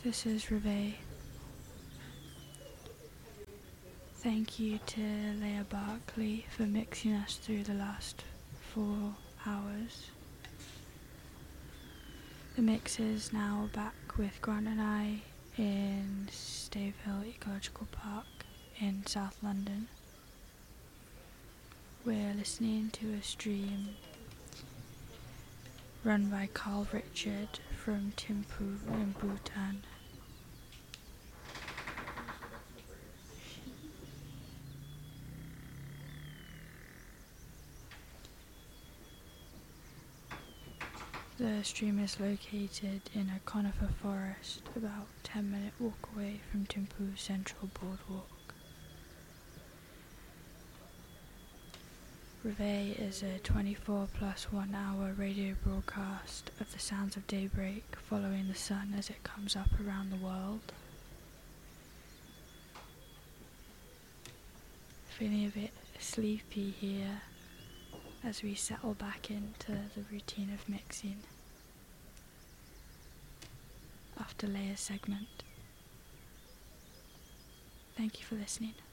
This is Reveille. Thank you to Leah Barkley for mixing us through the last 4 hours. The mix is now back with Grant and I in Stavehill Ecological Park in South London. We're listening to a stream run by Carl Richard from Thimphu in Bhutan. The stream is located in a conifer forest about 10-minute walk away from Thimphu Central Boardwalk. Reveille is a 24 plus 1 hour radio broadcast of the sounds of daybreak following the sun as it comes up around the world. Feeling a bit sleepy here as we settle back into the routine of mixing after Leia's segment. Thank you for listening.